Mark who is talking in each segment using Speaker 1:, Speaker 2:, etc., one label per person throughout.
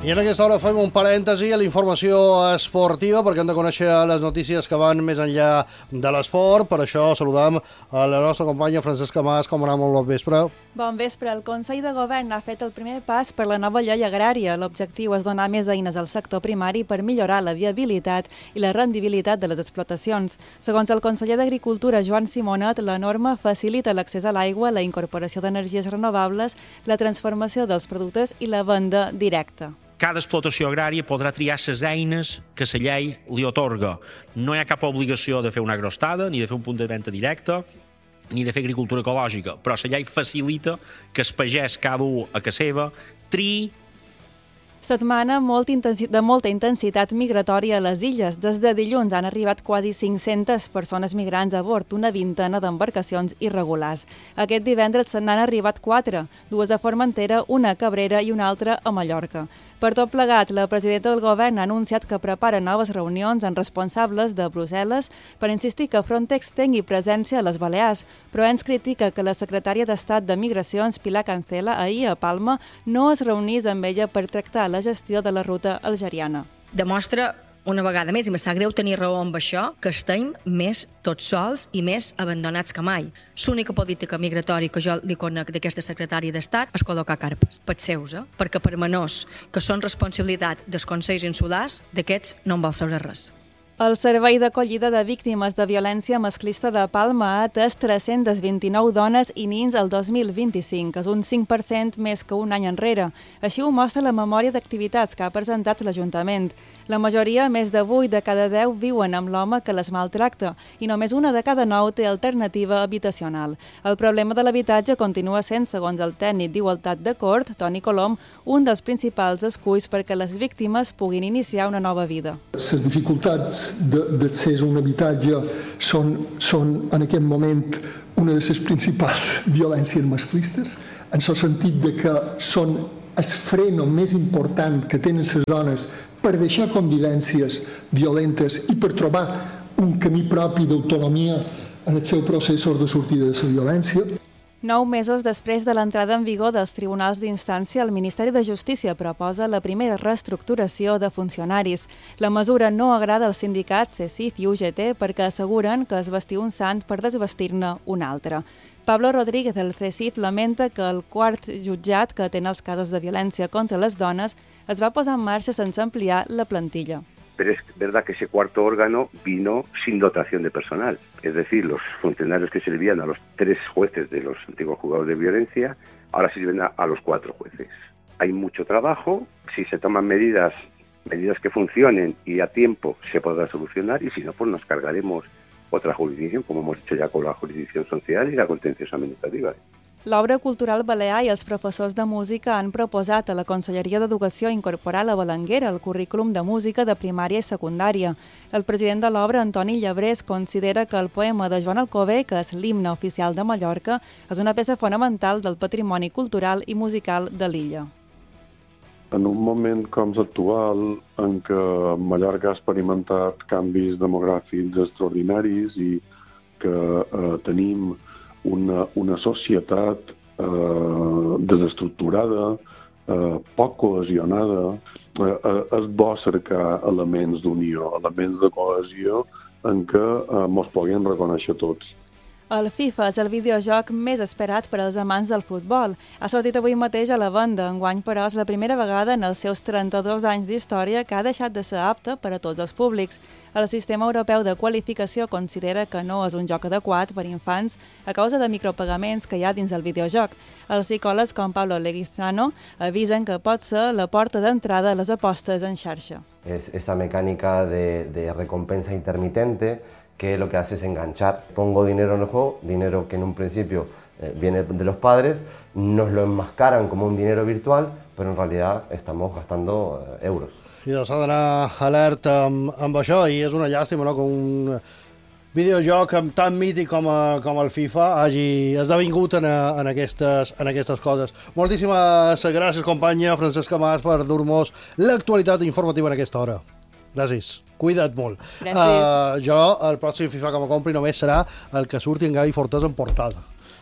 Speaker 1: I en aquesta hora fem un parèntesi a la informació esportiva perquè hem de conèixer les notícies que van més enllà de l'esport. Per això saludam a la nostra companya Francesca Mas. Com anem? Molt bon vespre.
Speaker 2: Bon vespre. El Consell de Govern ha fet el primer pas per la nova llei agrària. L'objectiu és donar més eines al sector primari per millorar la viabilitat i la rendibilitat de les explotacions. Segons el conseller d'Agricultura, Joan Simonet, la norma facilita l'accés a l'aigua, la incorporació d'energies renovables, la transformació dels productes i la venda directa.
Speaker 3: Cada explotació agrària podrà triar les eines que la llei li atorga. No hi ha cap obligació de fer una agrostada, ni de fer un punt de venda directe, ni de fer agricultura ecològica, però la llei facilita que el pagès, cada un a casa seva, triï.
Speaker 2: Setmana de molta intensitat migratòria a les illes. Des de dilluns han arribat quasi 500 persones migrants a bord, una vintena d'embarcacions irregulars. Aquest divendres se n'han arribat 4, 2 a Formentera, una a Cabrera i una altra a Mallorca. Per tot plegat, la presidenta del govern ha anunciat que prepara noves reunions amb responsables de Brussel·les per insistir que Frontex tingui presència a les Balears, però ens critica que la secretària d'Estat de Migracions, Pilar Cancela, ahir a Palma, no es reunís amb ella per tractar la gestió de la ruta algeriana.
Speaker 4: Demostra una vegada més, i me sap greu tenir raó amb això, que estem més tots sols i més abandonats que mai. L'única política migratòria que jo li conec d'aquesta secretària d'Estat és col·locar carpes, pels seus, perquè per menors que són responsabilitat dels consells insulars, d'aquests no en vol saber res.
Speaker 2: El Servei d'Acollida de Víctimes de Violència Masclista de Palma ha atès 329 dones i nins el 2025, que és un 5% més que un any enrere. Així ho mostra la memòria d'activitats que ha presentat l'Ajuntament. La majoria, més de 8 de cada 10, viuen amb l'home que les maltracta i només una de cada 9 té alternativa habitacional. El problema de l'habitatge continua sent, segons el tècnic d'Igualtat de Cort, Toni Colom, un dels principals esculls perquè les víctimes puguin iniciar una nova vida.
Speaker 5: Les dificultats d'accés a un habitatge són en aquest moment una de les principals violències masclistes, en el sentit de que són el freno més important que tenen les dones per deixar convivències violentes i per trobar un camí propi d'autonomia en el seu procés de sortida de la violència.
Speaker 2: 9 mesos després de l'entrada en vigor dels tribunals d'instància, el Ministeri de Justícia proposa la primera reestructuració de funcionaris. La mesura no agrada als sindicats CECIF i UGT perquè asseguren que es vestir un sant per desvestir-ne un altre. Pablo Rodríguez del CECIF lamenta que el quart jutjat que atén els casos de violència contra les dones es va posar en marxa sense ampliar la plantilla.
Speaker 6: Pero es verdad que ese cuarto órgano vino sin dotación de personal. Es decir, los funcionarios que servían a los 3 jueces de los antiguos juzgados de violencia, ahora sirven a los 4 jueces. Hay mucho trabajo, si se toman medidas que funcionen y a tiempo se podrá solucionar, y si no, pues nos cargaremos otra jurisdicción, como hemos hecho ya con la jurisdicción social y la contenciosa administrativa.
Speaker 2: L'Obra Cultural Balear i els professors de música han proposat a la Conselleria d'Educació incorporar la Balenguera al currículum de música de primària i secundària. El president de l'obra, Antoni Llebrés, considera que el poema de Joan Alcover, que és l'himne oficial de Mallorca, és una peça fonamental del patrimoni cultural i musical de l'illa.
Speaker 7: En un moment com l'actual, en què Mallorca ha experimentat canvis demogràfics extraordinaris i que tenim una societat desestructurada, poc cohesionada, és bo cercar elements d'unió, elements de cohesió en què ens puguem reconèixer tots.
Speaker 2: El FIFA és el videojoc més esperat per als amants del futbol. Ha sortit avui mateix a la venda. Enguany, però, és la primera vegada en els seus 32 anys d'història que ha deixat de ser apte per a tots els públics. El sistema europeu de qualificació considera que no és un joc adequat per infants a causa de micropagaments que hi ha dins el videojoc. Els psicòlegs com Pablo Leguizano avisen que pot ser la porta d'entrada a les apostes en xarxa.
Speaker 8: Es esa mecánica de recompensa intermitente que lo que hace es enganchar. Pongo dinero en el juego, dinero que en un principio viene de los padres, nos lo enmascaran como un dinero virtual, pero en realidad estamos gastando euros.
Speaker 1: I doncs s'ha d'anar alerta amb això, i és una llàstima, no?, que un videojoc tan mític com el FIFA hagi esdevingut en aquestes coses. Moltíssimes gràcies, companya Francesca Mas, per dur-nos l'actualitat informativa en aquesta hora. Gràcies. Cuida't molt.
Speaker 2: Gràcies.
Speaker 1: Jo, el pròxim FIFA que me compri només serà el que surti en Gavi Fortós en portada.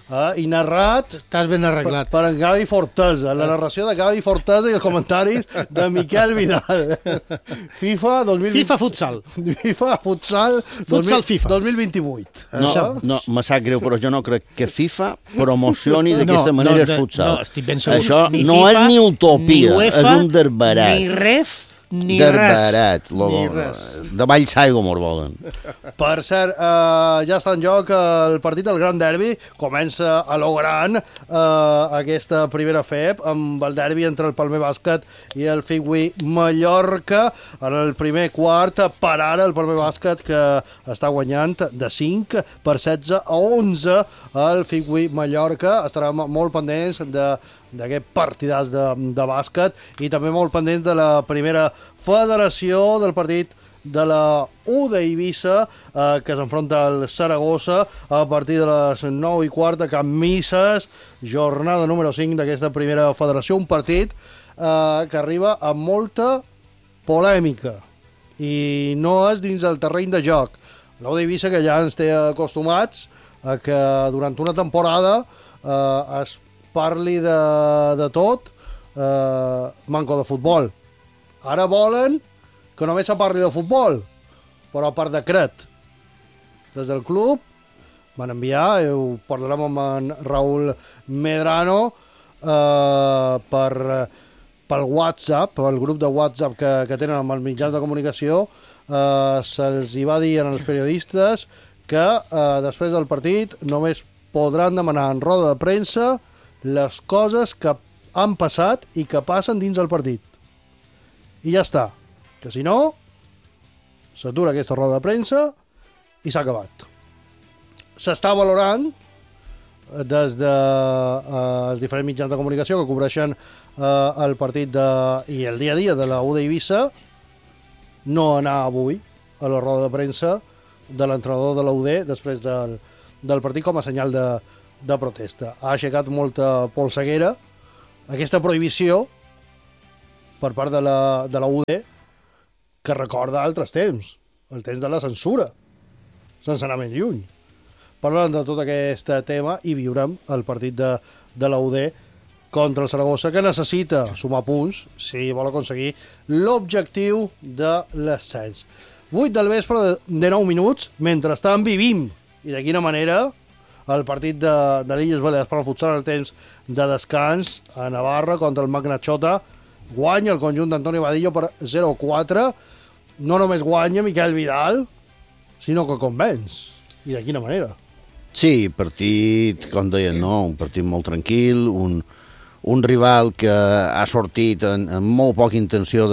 Speaker 1: i narrat...
Speaker 9: Estàs ben arreglat.
Speaker 1: Per en Gavi Fortesa, la narració de Gavi Fortesa i els comentaris de Miquel Vidal. FIFA 2020...
Speaker 9: FIFA Futsal.
Speaker 1: FIFA Futsal,
Speaker 9: Futsal FIFA.
Speaker 1: 2028.
Speaker 10: No, me sap greu, però jo no crec que FIFA promocioni d'aquesta manera el futsal.
Speaker 9: No, estic ben segur.
Speaker 10: Això
Speaker 9: ni
Speaker 10: no
Speaker 9: FIFA,
Speaker 10: és ni utopia,
Speaker 9: ni UEFA,
Speaker 10: és un derbarat.
Speaker 9: Ni ref, ni
Speaker 10: derbarat.
Speaker 9: res.
Speaker 10: De Vall s'aigua mos volen.
Speaker 1: Per cert, ja està en joc el partit del Gran Derbi. Comença a lo gran aquesta primera FEP amb el derbi entre el Palmer Bàsquet i el Figui Mallorca. En el primer quart, per ara, el Palmer Bàsquet que està guanyant de 5 per 16 a 11 el Figui Mallorca. Estarem molt pendents d'aquest partidàs de bàsquet i també molt pendents de la primera federació del partit de la U d'Eivissa que s'enfronta al Saragossa a partir de les 9:15 a Can Misses, jornada número 5 d'aquesta primera federació, un partit que arriba amb molta polèmica i no és dins el terreny de joc. La U d'Eivissa, que ja ens té acostumats a que durant una temporada es parli de tot, manco de futbol. Ara volen que només se parli de futbol, però per decret. Des del club van enviar, ho parlarem amb en Raúl Medrano, pel WhatsApp, pel grup de WhatsApp que tenen amb els mitjans de comunicació, se'ls hi va dir als periodistes que després del partit només podran demanar en roda de premsa les coses que han passat i que passen dins el partit. I ja està. Que si no, s'atura aquesta roda de premsa i s'ha acabat. S'està valorant des dels diferents mitjans de comunicació que cobreixen el partit i el dia a dia de la U d'Eivissa no anar avui a la roda de premsa de l'entrenador de la UD després del partit com a senyal de protesta. Ha aixecat molta polseguera aquesta prohibició per part de la UD que recorda altres temps, el temps de la censura, sense anar més lluny. Parlant de tot aquest tema i viurem el partit de la UD contra el Saragossa, que necessita sumar punts si vol aconseguir l'objectiu de l'ascens. 8 del vespre de 9 minuts, mentrestant vivim, i de quina manera, el partit de l'Illes Balears per al futsal en el temps de descans a Navarra contra el Magna Xota. Guanya el conjunt d'Antonio Vadillo per 0-4. No només guanya Miquel Vidal, sinó que convenç. I de quina manera?
Speaker 10: Sí, partit, com deien, no? Un partit molt tranquil, un rival que ha sortit amb molt poca intenció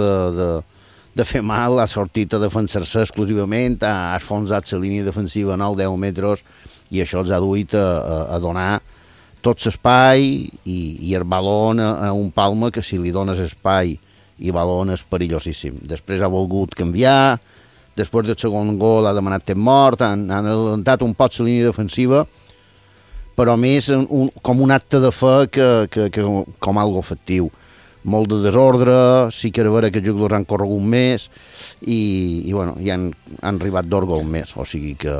Speaker 10: de fer mal, ha sortit a defensar-se exclusivament, ha esfonsat la línia defensiva a 9-10 metres i això els ha duit a donar tot l'espai i el balon a un Palma que si li dones espai i balon és perillosíssim. Després ha volgut canviar, després del segon gol ha demanat temps mort, han adelantat un poc la línia defensiva, però més com un acte de fe que com algo efectiu. Molt de desordre, sí que era vera que els jugadors han corregut més i bueno, ja han arribat 2 gols més, o sigui que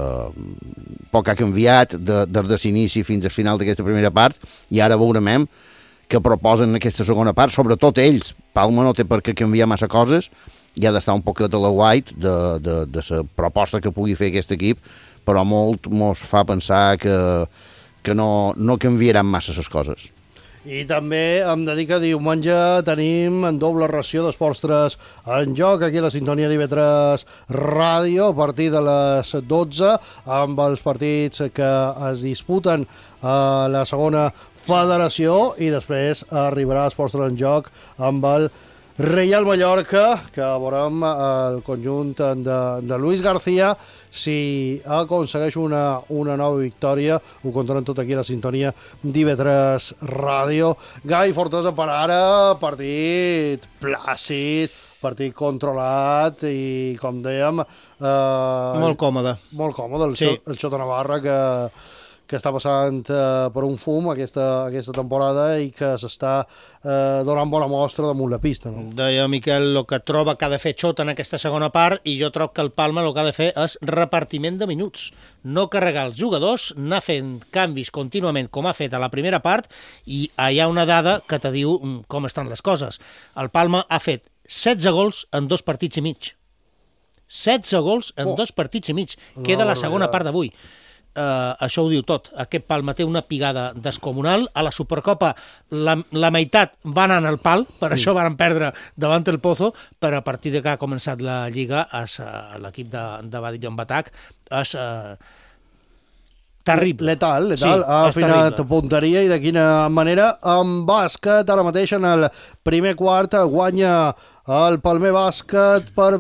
Speaker 10: poc ha canviat des de l'inici fins al final d'aquesta primera part i ara veurem que proposen aquesta segona part, sobretot ells. Palma no té per què canviar massa coses i ha d'estar un poquet a la white de la proposta que pugui fer aquest equip, però molt mos fa pensar que no canviaran massa les coses.
Speaker 1: I també em de dir que diumenge tenim en doble ració d'Esports 3 en joc, aquí a la sintonia d'IV3 Ràdio, a partir de les 12, amb els partits que es disputen a la segona federació, i després arribarà Esports 3 en joc amb el Reial Mallorca, que veurem el conjunt de Luis García si aconsegueix una nova victòria. Ho contarem tot aquí a la sintonia d'IV3 Ràdio. Gai Fortesa per ara, partit plàcid, partit controlat i, com dèiem...
Speaker 9: molt còmode.
Speaker 1: Molt còmode, el
Speaker 9: Sí.
Speaker 1: Xota Navarra, que que està passant per un fum aquesta temporada i que s'està donant bona mostra damunt la pista. No?
Speaker 11: Deia Miquel el que troba que ha de fer Xota en aquesta segona part i jo trobo que el Palma el que ha de fer és repartiment de minuts. No carregar els jugadors, anar fent canvis contínuament com ha fet a la primera part i hi ha una dada que te diu com estan les coses. El Palma ha fet 16 gols en 2 partits i mig. 16 gols en 2 partits i mig. Queda la segona part d'avui. Això ho diu tot. Aquest Palma té una pigada descomunal. A la Supercopa la meitat va anar al pal, per això van perdre davant el Pozo, però a partir de que ha començat la Lliga l'equip de Badillo en atac és terrible.
Speaker 1: Letal.
Speaker 11: Sí,
Speaker 1: ha afinat punteria i de quina manera. En bàsquet, ara mateix en el primer quart guanya el Palmer Bàsquet per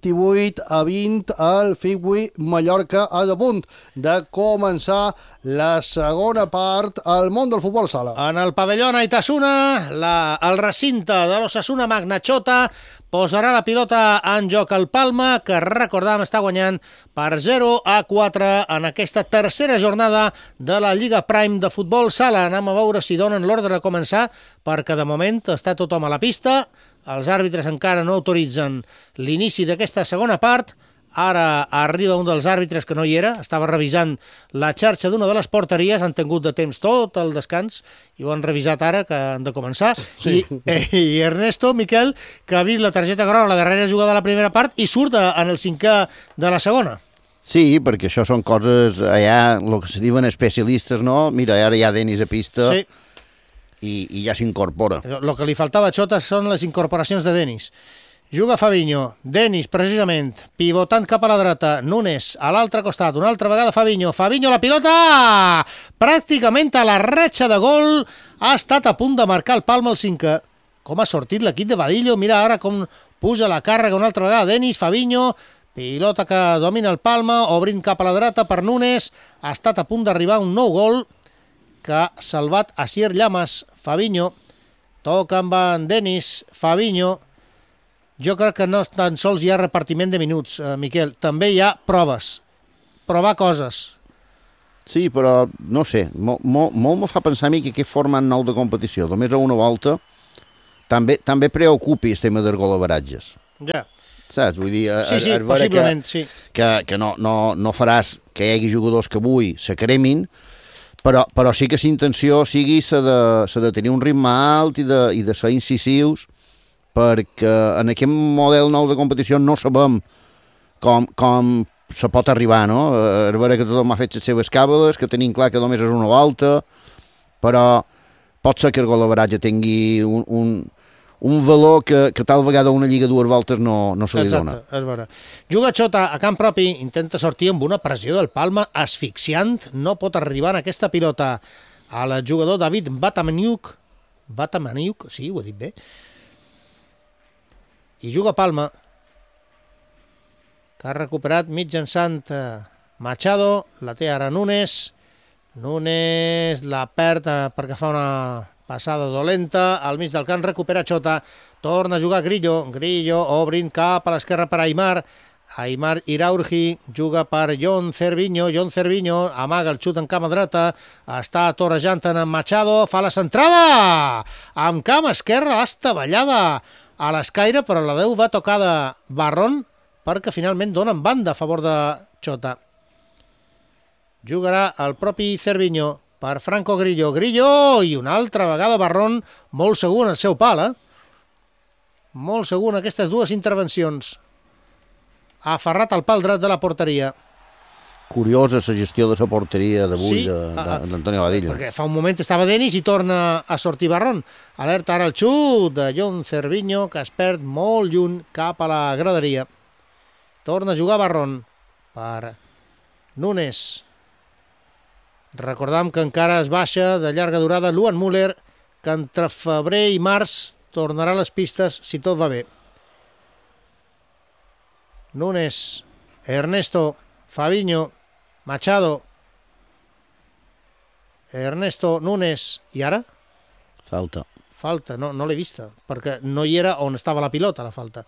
Speaker 1: 28-20. El Figui Mallorca és a punt de començar la segona part al món del futbol sala.
Speaker 11: En el pavelló Naitasuna, el recinte de l'Osasuna Magna Xota posarà la pilota en joc al Palma, que recordam està guanyant per 0-4 en aquesta tercera jornada de la Lliga Prime de futbol sala. Anem a veure si donen l'ordre de començar, perquè de moment està tothom a la pista. Els àrbitres encara no autoritzen l'inici d'aquesta segona part. Ara arriba un dels àrbitres que no hi era, estava revisant la xarxa d'una de les porteries, han tingut de temps tot el descans i ho han revisat ara, que han de començar. Sí. I Ernesto, Miquel, que ha vist la targeta groga a la darrera jugada de la primera part i surt en el 5è de la segona.
Speaker 10: Sí, perquè això són coses allà, el que se diuen especialistes, no? Mira, ara hi ha Denis a pista. Sí. I ja s'incorpora.
Speaker 11: El que li faltava a Xota són les incorporacions de Denis. Juga Fabinho, Denis, precisament, pivotant cap a la dreta, Núñez a l'altre costat, una altra vegada Fabinho la pilota, pràcticament a la ratxa de gol, ha estat a punt de marcar el Palma el 5è. Com ha sortit l'equip de Badillo, mira ara com puja la càrrega una altra vegada, Denis, Fabinho, pilota que domina el Palma, obrint cap a la dreta per Núñez, ha estat a punt d'arribar un nou gol, que ha salvat a Asier Llamas. Fabinho toca amb en Denis, Fabinho. Jo crec que no tan sols hi ha repartiment de minuts, Miquel, també hi ha proves, provar coses.
Speaker 10: Sí, però no sé, molt me fa pensar a mi que aquest format nou de competició, només a una volta, també preocupi el tema dels golaveratges.
Speaker 11: Ja.
Speaker 10: Saps? Vull dir,
Speaker 11: sí, possiblement, sí.
Speaker 10: Que no faràs que hi hagi jugadors que avui se cremin, però sí que l'intenció sigui de tenir un ritme alt i de ser incisius, perquè en aquest model nou de competició no sabem com se pot arribar, no? A veure que tothom ha fet les seves càbales, que tenim clar que només és una volta, però pot ser que el golaveratge tingui un valor que tal vegada una lliga dues voltes no se li dona.
Speaker 11: Exacte, és vera. Juga Xota a camp propi, intenta sortir amb una pressió del Palma asfixiant, no pot arribar en aquesta pilota al jugador David Batamaniuk, sí, ho he dit bé, i juga Palma, que ha recuperat mitjançant Machado, la té ara Núñez la perd perquè fa una passada dolenta, al mig del camp recupera Xota, torna a jugar Grillo, obrint cap a l'esquerra per Aimar Iraurgi, juga per Jon Cervinho, amaga el xut en cama dreta, està torejant en Machado, fa la centrada, amb cama esquerra, estavellada a l'escaire, però la Déu va tocar de Barron, perquè finalment donen banda a favor de Xota. Jugarà el propi Cervinho per Franco Grillo, i una altra vegada Barron, molt segur en el seu pal, molt segur en aquestes dues intervencions. Ha aferrat al pal dret de la porteria.
Speaker 10: Curiosa la gestió de la porteria d'avui d'Antonio Badillo.
Speaker 11: Perquè fa un moment estava Denis i torna a sortir Barron. Alerta ara el xut de Jon Cervinho, que es perd molt lluny cap a la graderia. Torna a jugar Barron per Núñez. Recordam que encara es baixa de llarga durada Luan Müller, que entre febrer i març tornarà a les pistes si tot va bé. Núñez, Ernesto, Fabinho, Machado, Ernesto, Núñez, i ara? Falta, no l'he vista, perquè no hi era on estava la pilota, la falta.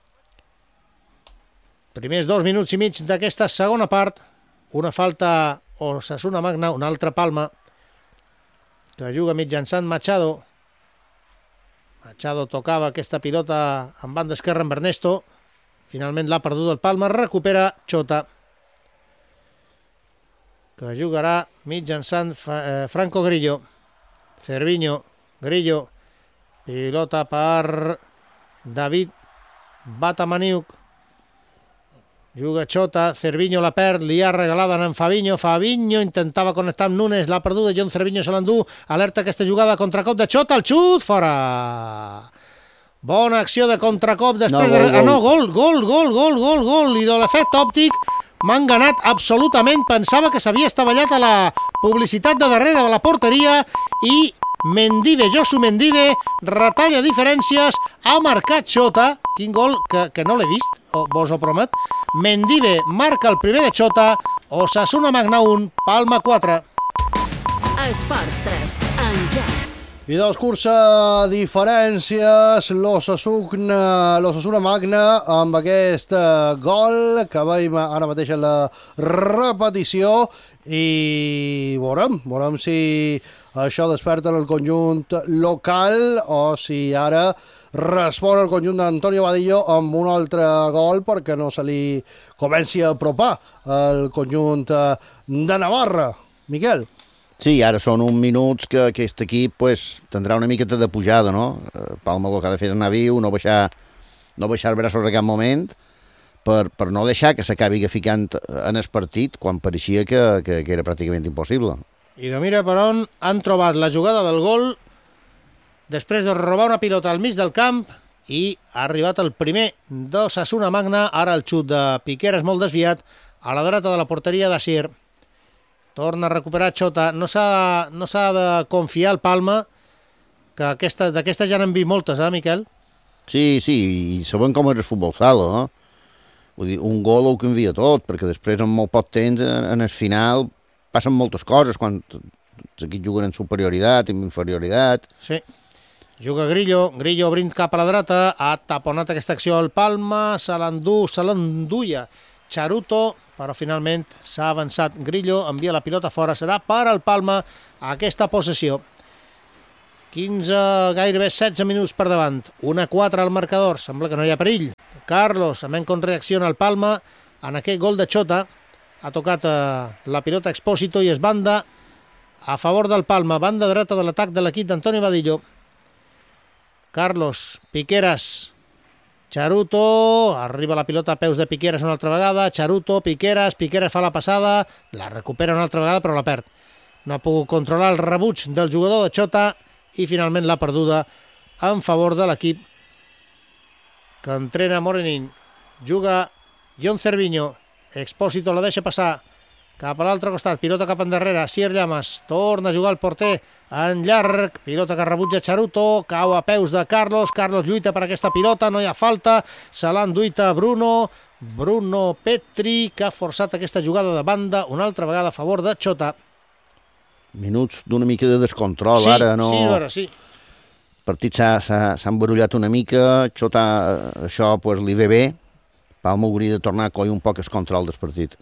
Speaker 11: Primers 2 minuts i mig d'aquesta segona part, una falta Osasuna Magna, una altra Palma, que juga mitjançant Machado. Machado tocava aquesta pilota en banda esquerra amb Ernesto. Finalment l'ha perdut el Palma, recupera Chota, que jugarà mitjançant Franco Grillo. Cervinho, Grillo, pilota per David Batamaniuk. Juga Chota, Cervinho la perd, li ha regalat en Fabinho. Fabinho intentava connectar amb Nunes, l'ha perduda, John Cervinho se l'endú. Alerta aquesta jugada, contracop de Chota, el xut, fora! Bona acció de contracop després gol. I de l'efecte òptic m'han ganat absolutament. Pensava que s'havia estavellat a la publicitat de darrere de la porteria i Mendive, Josu Mendive, retalla diferències, ha marcat Chota. Quin gol que no l'he vist, vos ho promet. Mendive marca el primer de Chota, Osasuna Magna 1, Palma 4.
Speaker 12: Esports 3, en Jack.
Speaker 1: I dels cursa diferències, l'Osasuna Magna amb aquest gol que veiem ara mateix en la repetició i veurem si això desperta en el conjunt local o si ara respon el conjunt d'Antonio Vadillo amb un altre gol perquè no se li comenci a apropar el conjunt de Navarra. Miquel?
Speaker 10: Sí, ara són uns minuts que aquest equip pues, tindrà una miqueta de pujada, no? Palma el que ha de fer és anar viu, no baixar els braços en cap moment, per no deixar que s'acabi ficant en el partit quan pareixia que era pràcticament impossible.
Speaker 11: I no mira per on han trobat la jugada del gol després de robar una pilota al mig del camp i ha arribat el primer d'Osasuna Magna. Ara el xut de Piqueras molt desviat a la dreta de la porteria d'Asier. Torna a recuperar Chota. No s'ha de confiar al Palma, que d'aquestes ja n'hem vist moltes, Miquel?
Speaker 10: Sí, i sabem com és el futbol sala, no? Vull dir, un gol ho canvia tot, perquè després en molt poc temps, en el final, passen moltes coses, quan els equips juguen en superioritat, en inferioritat.
Speaker 11: Sí. Juga Grillo obrint cap a la dreta, ha taponat aquesta acció al Palma, se l'enduia Charuto, però finalment s'ha avançat Grillo, envia la pilota fora, serà per al Palma aquesta possessió. 15, gairebé 16 minuts per davant, 1-4 al marcador, sembla que no hi ha perill. Carlos, veient com reacciona el Palma en aquest gol de Chota, ha tocat la pilota Expósito i es banda a favor del Palma, banda dreta de l'atac de l'equip d'Antonio Vadillo. Carlos, Piqueras, Charuto, arriba la pilota a peus de Piqueras una altra vegada, Charuto, Piqueras fa la passada, la recupera una altra vegada però la perd. No ha pogut controlar el rebuig del jugador de Chota i finalment l'ha perduda en favor de l'equip que entrena Morenín. Juga John Cervinho, Expósito la deixa passar cap a l'altre costat, pilota cap endarrere, Sier Llamas, torna a jugar el porter en llarg, pilota que rebutja Charuto, cau a peus de Carlos lluita per aquesta pilota, no hi ha falta, se l'ha enduit a Bruno Petri, que ha forçat aquesta jugada de banda, una altra vegada a favor de Chota.
Speaker 10: Minuts d'una mica de descontrol,
Speaker 11: sí,
Speaker 10: ara no...
Speaker 11: Sí.
Speaker 10: El partit s'ha embarullat una mica, Chota això pues, li ve bé, Palma hauria de tornar a coll un poc el control del partit.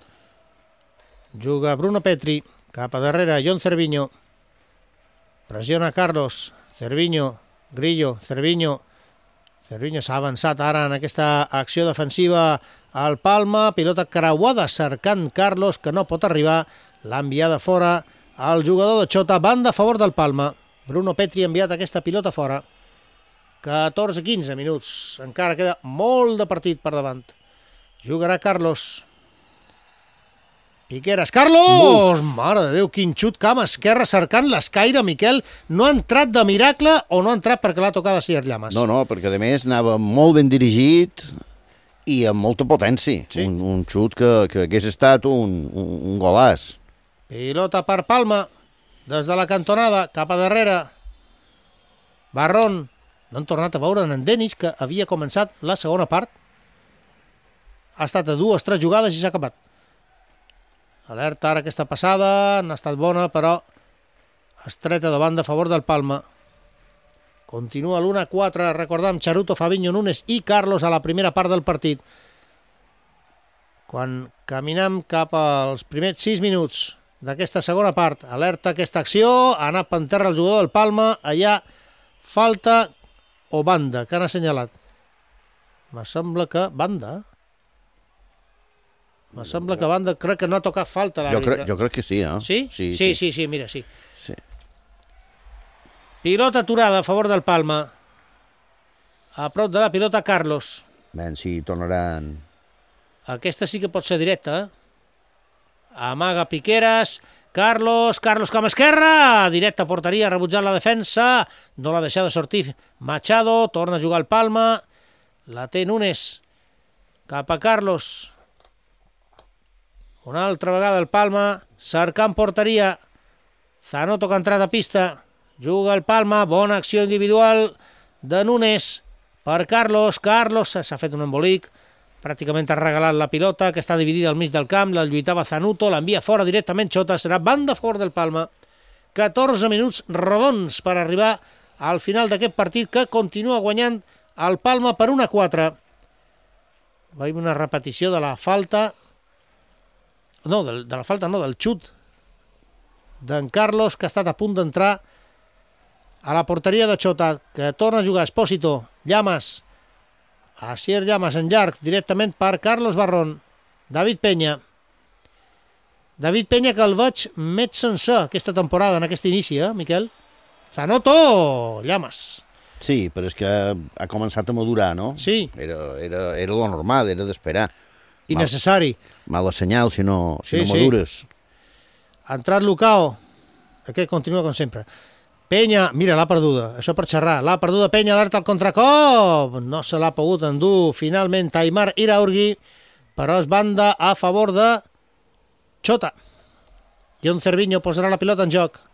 Speaker 11: Juga Bruno Petri, cap a darrere, John Cervinho. Pressiona Carlos, Cervinho, Grillo, Cervinho s'ha avançat ara en aquesta acció defensiva al Palma, pilota creuada cercant Carlos, que no pot arribar, l'ha enviada fora al jugador de Chota, banda a favor del Palma. Bruno Petri ha enviat aquesta pilota fora. 14-15 minuts, encara queda molt de partit per davant. Jugarà Carlos. Piqueras, Carlos! Mare de Déu, quin xut camp esquerra cercant l'escaire, Miquel. No ha entrat de miracle o no ha entrat perquè l'ha tocat a Sier Llamas?
Speaker 10: No, perquè a més anava molt ben dirigit i amb molta potència. Sí. Un xut que hagués estat un golaç.
Speaker 11: Pilota per Palma, des de la cantonada, cap a darrere. Barrón. No han tornat a veure en Denis, que havia començat la segona part. Ha estat a 2-3 jugades i s'ha acabat. Alerta ara aquesta passada, n'ha estat bona, però estreta de banda a favor del Palma. Continua l'1-4, recordem, Charuto, Fabinho, Nunes i Carlos a la primera part del partit. Quan caminem cap als primers 6 minuts, d'aquesta segona part. Alerta aquesta acció, ha anat per terra el jugador del Palma, allà falta o banda, que han assenyalat. Me sembla que banda. Crec que no ha tocat falta l'àrbitre.
Speaker 10: Jo crec que sí, eh?
Speaker 11: Sí? Sí, mira, sí.
Speaker 10: Sí.
Speaker 11: Pilota aturada a favor del Palma. A prop de la pilota, Carlos.
Speaker 10: Ben, sí, tornaran...
Speaker 11: Aquesta sí que pot ser directa, eh? Amaga Piqueras, Carlos com a esquerra, directa a porteria, rebutjant la defensa, no l'ha deixat de sortir Machado, torna a jugar al Palma, la té Núñez, cap a Carlos, una altra vegada el Palma, cercant porteria, Zanoto que ha entrat a pista, juga el Palma, bona acció individual de Núñez per Carlos s'ha fet un embolic, pràcticament ha regalat la pilota, que està dividida al mig del camp, la lluitava Zanoto, l'envia fora directament Chota, serà banda a favor del Palma. 14 minuts rodons per arribar al final d'aquest partit, que continua guanyant el Palma per 1-4. Veiem una repetició de la falta... del xut d'en Carlos, que ha estat a punt d'entrar a la porteria de Chota, que torna a jugar Espósito, Llamas, Asier Llamas en llarg, directament per Carlos Barrón. David Peña, que el veig més sencer aquesta temporada, en aquest inici, Miquel? Zanoto, Llamas.
Speaker 10: Sí, però és que ha començat a madurar, no?
Speaker 11: Sí.
Speaker 10: Era lo normal, era d'esperar.
Speaker 11: I necessari.
Speaker 10: Mala senyal si no madures.
Speaker 11: Ha entrat Lucao, aquest continua com sempre. Penya, mira, l'ha perduda, això per xerrar, l'ha perduda Penya, alerta al contracop, no se l'ha pogut endur finalment Aimar Iraurgi, però és banda a favor de Chota. John Cerviño posarà la pilota en joc.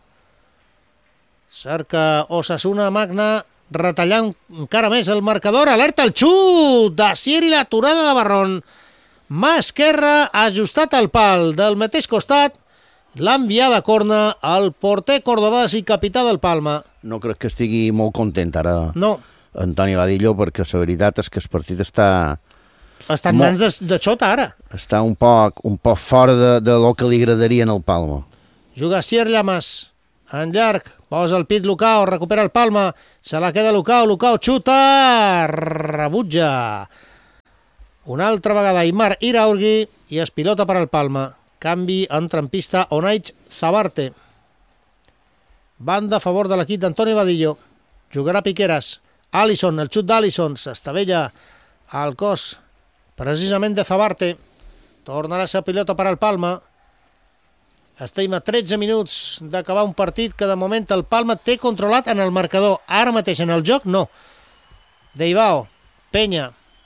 Speaker 11: Cerca Osasuna Magna, retallant encara més el marcador, alerta el xut d'Asier i l'aturada de Barrón. Mà esquerra, ajustat al pal del mateix costat, l'enviada a corna al porter cordobès i capità del Palma.
Speaker 10: No crec que estigui molt content ara Antoni Badillo, perquè la veritat és que el partit està
Speaker 11: en mans de Chota ara.
Speaker 10: Està un poc fora de lo que li agradaria en el Palma.
Speaker 11: Juga Asier Llamas en llarg, posa el pit Lucao, recupera el Palma, se la queda Lucao xuta, rebutja. Una altra vegada Aimar Iraurgi i es pilota per al Palma. Canvi entra en pista Onaich Zabarte. Banda a favor de l'equip d'Antoni Badillo. Jugarà Piqueras. Alisson, el xut d'Alisson, s'estavella al cos precisament de Zabarte. Tornarà a ser pilota per al Palma. Estem a 13 minuts d'acabar un partit que de moment el Palma té controlat en el marcador. Ara mateix en el joc no. Deibao, Penya,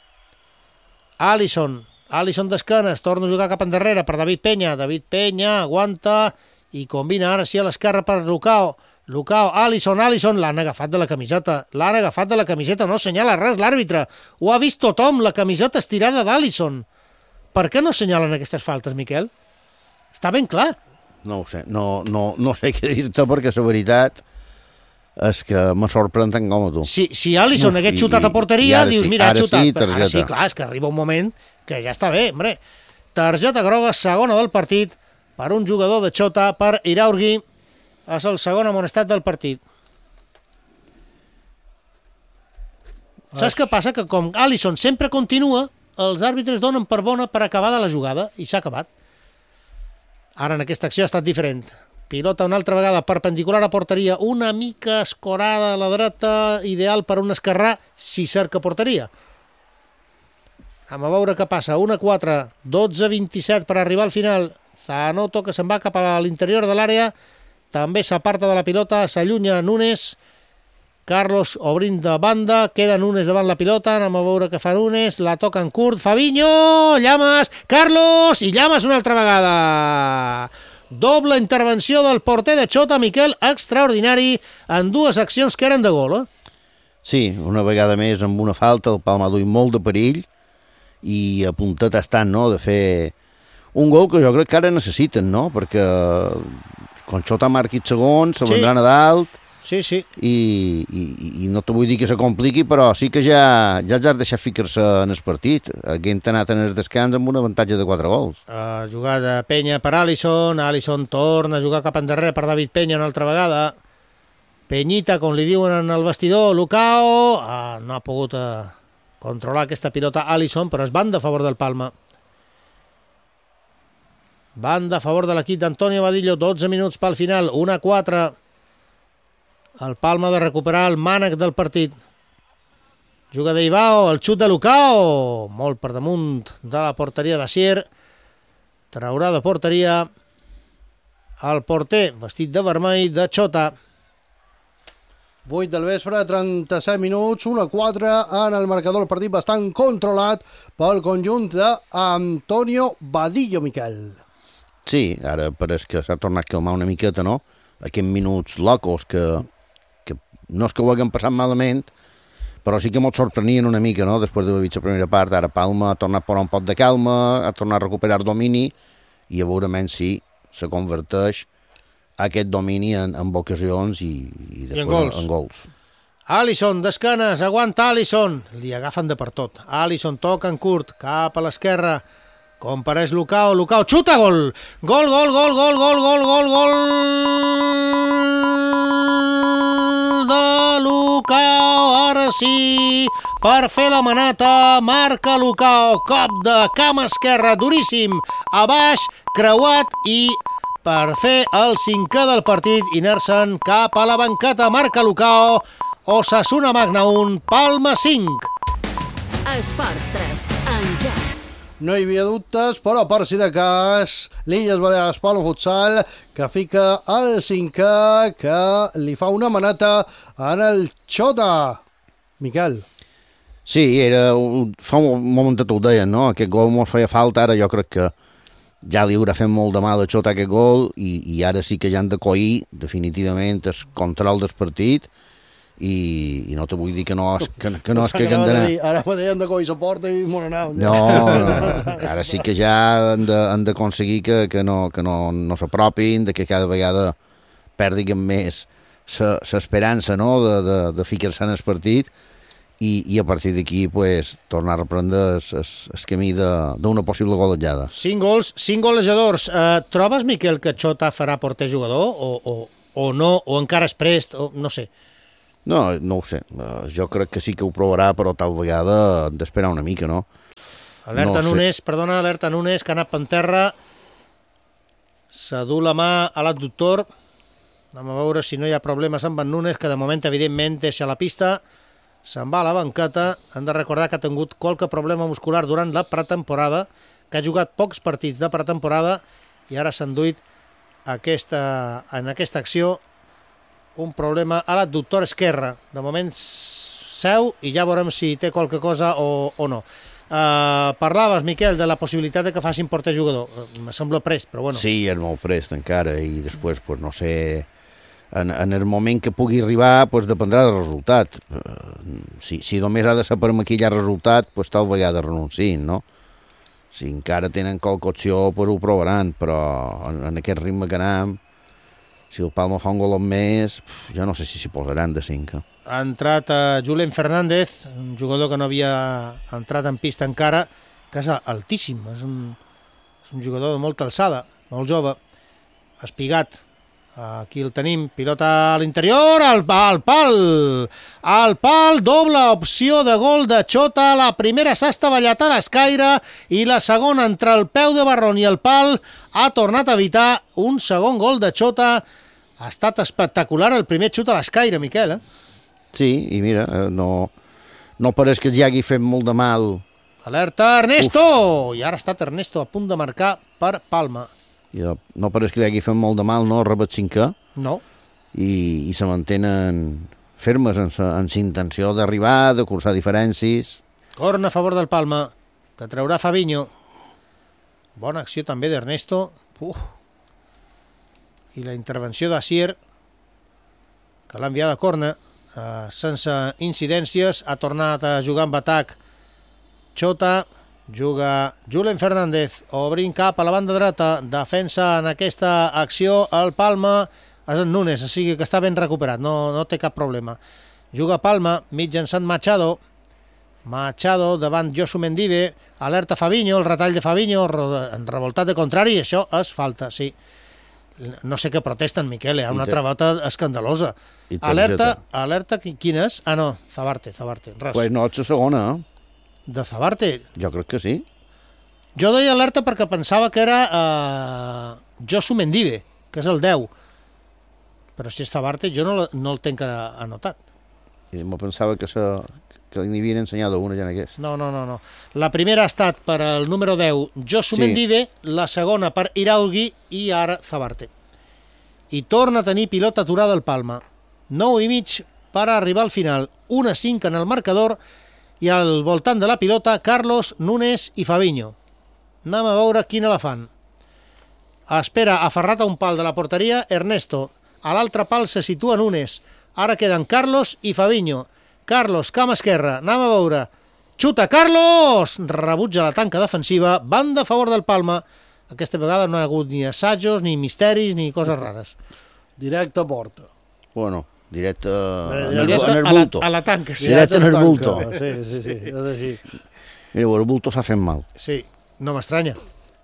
Speaker 11: Alisson d'esquenes, torna a jugar cap endarrere per David Peña aguanta i combina ara sí a l'esquerra per Lucao, Alisson, l'han agafat de la camiseta, no assenyala res l'àrbitre, ho ha vist tothom, la camiseta estirada d'Alisson. Per què no assenyalen aquestes faltes, Miquel? Està ben clar.
Speaker 10: No ho sé, no sé què dir-te, perquè la veritat és que me sorprèn tant com a tu.
Speaker 11: Si Alisson hagués xutat a porteria, dius, mira, ha xutat. Ara sí, clar, és que arriba un moment que ja està bé, hombre. Targeta groga, segona del partit, per un jugador de Chota, per Iraurgi. És el segon amonestat del partit. Saps què passa? Que com Alisson sempre continua, els àrbitres donen per bona per acabada la jugada, i s'ha acabat. Ara en aquesta acció ha estat diferent. Pilota una altra vegada perpendicular a porteria, una mica escorada a la dreta, ideal per un esquerrà si cerca porteria. Anem a veure què passa. 1-4, 12-27 per arribar al final. Zanoto, que se'n va cap a l'interior de l'àrea, també s'aparta de la pilota, s'allunya Núñez. Carlos obrint de banda, queda Núñez davant la pilota, anem a veure què fa Núñez, la toca en curt, Fabinho, Llamas, Carlos i Llamas una altra vegada. Doble intervenció del porter de Chota, Miquel, extraordinari, en dues accions que eren de gol,
Speaker 10: Sí, una vegada més amb una falta, el Palma duia molt de perill i a puntet estan, no?, de fer un gol que jo crec que ara necessiten, no?, perquè quan Chota marqui segon, se vendran a dalt.
Speaker 11: Sí.
Speaker 10: I no te vull dir que se compliqui, però sí que ja els has deixat ficar-se en el partit. Haguent anat en el descans amb un avantatge de 4 gols.
Speaker 11: Jugada Penya per Alisson torna a jugar cap endarrere per David Penya una altra vegada. Penyita, com li diuen en el vestidor, Lucao, no ha pogut controlar aquesta pilota Alisson, però és banda a favor del Palma. Banda a favor de l'equip d'Antonio Vadillo, 12 minuts pel final, 1-4. El Palma de recuperar el mànec del partit. Juga d'Ivao, el xut de Lucao, molt per damunt de la porteria d'Asier. Traurà de porteria el porter, vestit de vermell, de Xota.
Speaker 1: 8 del vespre, 37 minuts, 1-4 en el marcador. El partit bastant controlat pel conjunt d'Antonio Vadillo, Miquel.
Speaker 10: Sí, ara pareix que s'ha tornat a calmar una miqueta, no? Aquests minuts locos que no és que ho haguem passat malament, però sí que mos sorprenien una mica, no? Després d'haver vist la primera part, ara Palma ha tornat a posar un pot de calma, ha tornat a recuperar domini, i a veure si se converteix aquest domini en ocasions i després en gols.
Speaker 11: Alisson, d'esquenes, aguanta Alisson. Li agafen de per tot. Alisson toca en curt, cap a l'esquerra. Compareix Lucao, xuta, gol! Gol de Lucao, ara sí, per fer la manata, marca Lucao, cop de cama esquerra, duríssim, a baix, creuat i per fer el 5è del partit i anar-se'n cap a la banqueta, marca Lucao, Osasuna Magna 1, Palma 5.
Speaker 12: Esports 3, en Jack.
Speaker 1: No hi havia dubtes, però per si de cas, l'Illes Balears Palma Futsal, que fica el 5è, que li fa una maneta en el Xota. Miquel.
Speaker 10: Sí, fa un momentet ho deien, no? Aquest gol molt feia falta, ara jo crec que ja li haurà fet molt de mal a Xota aquest gol i ara sí que ja han de coir definitivament el control del partit i no te vull dir que no és que han d'anar.
Speaker 1: Ara me deien de coi suporta i m'ho anava.
Speaker 10: No, ara sí que ja han d'aconseguir que no s'apropin, que cada vegada perdin més l'esperança, no?, de ficar-se en el partit i a partir d'aquí pues, tornar a reprendre el camí d'una possible golejada.
Speaker 11: 5 golejadors. Trobes, Miquel, que Xota farà porter jugador o no, o encara és prest, o no sé?
Speaker 10: No ho sé. Jo crec que sí que ho provarà, però tal vegada hem d'esperar una mica, no?
Speaker 11: Alerta Nunes, que ha anat per terra. S'ha dut la mà a l'adductor. Anem a veure si no hi ha problemes amb en Nunes, que de moment, evidentment, deixa la pista. Se'n va a la banqueta. Hem de recordar que ha tingut qualque problema muscular durant la pretemporada, que ha jugat pocs partits de pretemporada i ara s'ha enduit en aquesta acció un problema a l'adductor esquerre. De moment seu i ja veurem si té qualque cosa o no. Parlaves, Miquel, de la possibilitat de que facin porter jugador. Me sembla prest, però bueno.
Speaker 10: Sí, és molt prest encara i després, pues, no sé, en el moment que pugui arribar, pues, dependrà del resultat. Si només ha de ser per maquillar el resultat, pues, tal vegada renunciïn, no? Si encara tenen qualque opció, pues, ho provaran, però en aquest ritme que anem, si el Palma fa un gol més, ja no sé si s'hi posaran de 5.
Speaker 11: Ha entrat Julen Fernández, un jugador que no havia entrat en pista encara, que és altíssim, és un jugador de molta alçada, molt jove, espigat. Aquí el tenim, pilota a l'interior, al pal, doble opció de gol de Xota, la primera s'ha estavellat a l'escaire i la segona entre el peu de Barron i el pal ha tornat a evitar un segon gol de Xota. Ha estat espectacular el primer xut a l'escaire, Miquel,
Speaker 10: Sí, i mira, no pareix que ja hagi fet molt de mal.
Speaker 11: Alerta, Ernesto! I ara ha estat Ernesto a punt de marcar per Palma.
Speaker 10: No pareix que li hagi fet molt de mal, no? Rebet 5è.
Speaker 11: No.
Speaker 10: I se mantenen fermes en la intenció d'arribar, de cursar diferències.
Speaker 11: Corna a favor del Palma, que traurà Fabinho. Bona acció també d'Ernesto. I la intervenció d'Asier, que l'ha enviat a corna, sense incidències. Ha tornat a jugar amb atac Xota. Juga Julen Fernández, obrint cap a la banda dreta, defensa en aquesta acció el Palma, És en Núñez, o sigui que està ben recuperat, no té cap problema. Juga Palma, mitjançant Machado davant Josu Mendive, alerta Fabinho, el retall de Fabinho, revoltat de contrari, això és falta, sí. No sé què protesten, Miquel, hi ha una altra bota escandalosa. Alerta, quin és? Ah, no, Zabarte, res.
Speaker 10: Pues no, és la segona,
Speaker 11: De Zabarte?
Speaker 10: Jo crec que sí.
Speaker 11: Jo deia alerta perquè pensava que era Josu Mendive, que és el 10. Però si és Zabarte, jo no el tenc anotat.
Speaker 10: I me pensava que n'hi havien ensenyat una ja en aquest.
Speaker 11: No. La primera ha estat per al número 10, Josu Mendive, la segona per Iraugui i ara Zabarte. I torna a tenir pilota aturada al Palma. 9,5 per arribar al final. 1-5 en el marcador i al voltant de la pilota Carlos, Núñez i Fabinho. Anem a veure quina la fan. Espera, aferrat a un pal de la porteria, Ernesto. A l'altre pal se situa Núñez. Ara queden Carlos i Fabinho. Carlos, cama esquerra, anem a veure. Xuta, Carlos! Rebutja la tanca defensiva, banda a favor del Palma. Aquesta vegada no hi ha hagut ni assajos, ni misteris, ni coses rares.
Speaker 1: Directe a porta.
Speaker 10: Bueno, directe en el bulto.
Speaker 11: A la tanca, sí.
Speaker 10: Directe en el bulto.
Speaker 1: Sí, és així.
Speaker 10: Mira, el bulto s'ha fet mal.
Speaker 11: Sí, no m'estranya.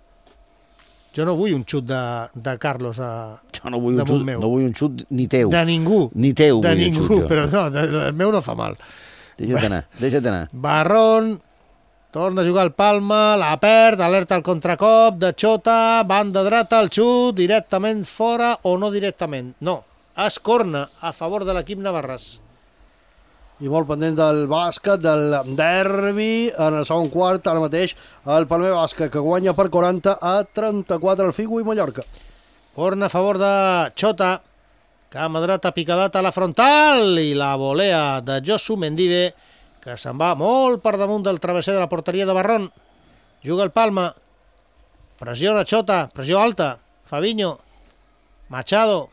Speaker 11: Jo no vull un xut de Carlos
Speaker 10: jo no vull un xut ni teu.
Speaker 11: De ningú.
Speaker 10: Ni teu.
Speaker 11: De ningú, però no, el meu no fa mal.
Speaker 10: Deixa't anar.
Speaker 11: Barrón, torna a jugar el Palma, la perd, alerta al contracop de Xota, banda dreta, el xut, directament fora o no directament. No, es corna a favor de l'equip navarrès.
Speaker 1: I molt pendent del bàsquet, del derbi, en el segon quart, ara mateix, el Palmer Bàsquet, que guanya per 40-34 el Figo i Mallorca.
Speaker 11: Corna a favor de Xota, cama dreta, picadata a la frontal, i la volea de Josu Mendive, que se'n va molt per damunt del travesser de la porteria de Barrón. Juga el Palma, pressiona Xota, pressió alta, Fabinho, Machado,